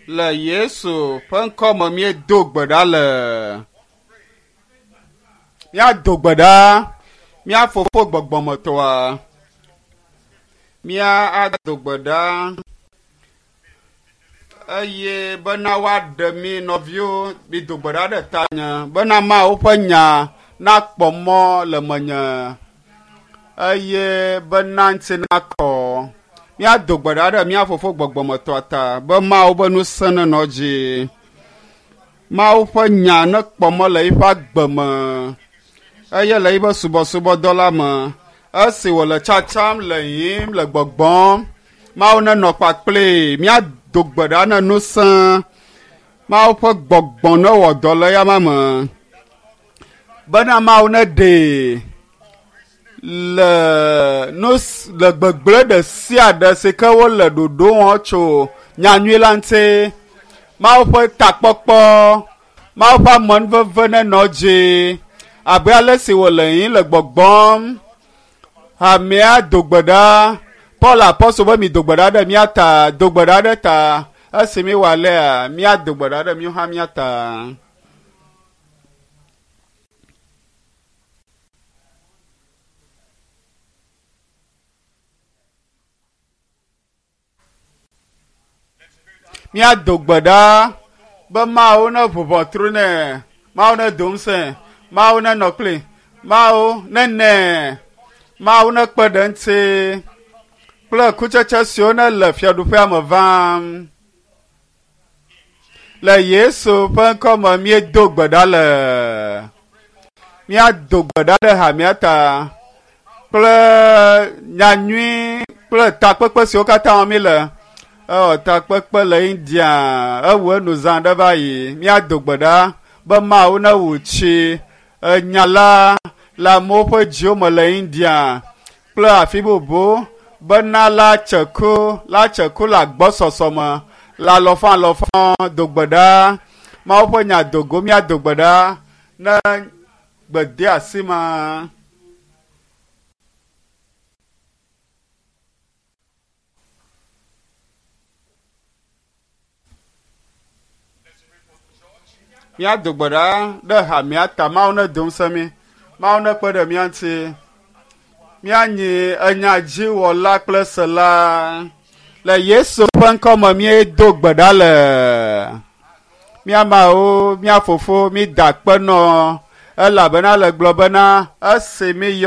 le Yesu ƒe ŋkɔme míedo gbe ɖa le míado gbe ɖa mía fofo gbɔgbɔmetɔa mía ado gbe ɖa eye bena woaɖe mí nɔviwo mido gbe ɖa ɖe tanye bena Mawu ƒe nya nakpɔ mɔ le menye eye bena ŋuti nakɔ míado gbe ɖa ɖe mía fofo gbɔgbɔmetɔa ta be Mawu be ŋusẽ nenɔ dzi Mawu ƒe nya nekpɔ mɔ le yiƒe agbe me eye le yiƒe subɔsubɔdɔ la me esi wòle tsatsam le yim le gbɔgbɔm Mawu nenɔ kpakplii míado gbe ɖa ne ŋusẽ Mawu ƒe gbɔgbɔ ne wɔ dɔ le yama me bena Mawu ne ɖe le gbegblẽ ɖe sia ɖe si ke wole ɖoɖo wɔm tso nyanyui la ŋuti Mawu ƒe takpɔkpɔ Mawu ƒe amenuveve nenɔ dzi abe ale si wòle yim le gbɔgbɔm amea do gbe ɖa Paul apɔstol be mi do gbe ɖa ɖe mía ta do gbe ɖa ɖe ta esi mi wɔ alea mía do gbe ɖa ɖe mi hã mía ta. Míado gbe ɖa be Mawu ne ʋuʋɔtru nɛ Mawu ne do ŋusẽ Mawu ne nɔ kpli Mawu ne nɛ Mawu ne kpe ɖe ŋuti kple kutsetse siwo ne le fiaɖuƒea me vam le Yesu ƒe ŋkɔme míedo gbe ɖa le míado gbe ɖa ɖe hamea ta kple nyanyui kple takpekpe siwo katã wɔm mi le takpekpe le India ewu enu zã ɖe va yi míado gbe ɖa be Mawu ne wu tsi enya la le amewo ƒe dziwo me le India kple afi bubu bena la tse ku le agbɔsɔsɔ me le alɔfɔ do gbe ɖa Mawu ƒe nya dogo míado gbe ɖa ne gbede asi ma. Míado gbe ɖa ɖe hamea ta Mawu ne do ŋusẽ mi Mawu ne kpe ɖe mía ŋuti míanyi enyadziwɔla kple sela le Yesu ƒe ŋkɔme míedo gbe ɖa le mía mawo mía fofo mída akpe nɔ elabena le gblɔ bena esi mi yɔ